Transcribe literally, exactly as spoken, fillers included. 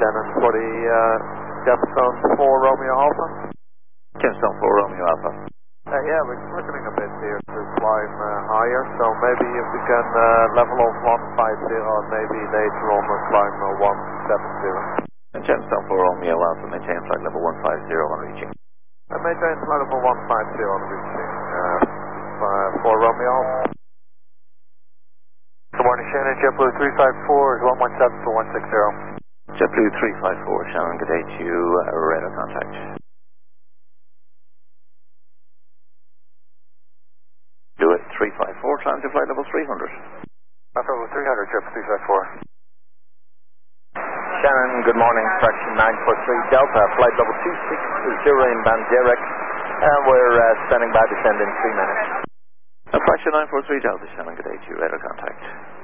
Shannon, for the uh, Gemstone four Romeo Alpha. Gemstone four Romeo Alpha. Uh, yeah, we're flickering a bit here to climb uh, higher, so maybe if we can uh, level off one five zero and maybe later on uh, climb uh, one seven zero. Gemstone four Romeo Alpha, maintain flight level one five zero on reaching. Uh, maintain flight level one five zero on reaching uh, uh, for Romeo Alpha. Good morning, Shannon. JetBlue three five four is one one seven for one six zero. JetBlue three five four, Shannon, good day to you, uh, radar contact. Do it, three five four, climb to flight level three hundred. Flight level three hundred, JetBlue three five four. Shannon, good morning, fraction nine four three Delta, flight level two six zero in Banderek, and we're uh, standing by descend in three minutes. Uh, fraction nine four three Delta, Shannon, good day to you, radar contact.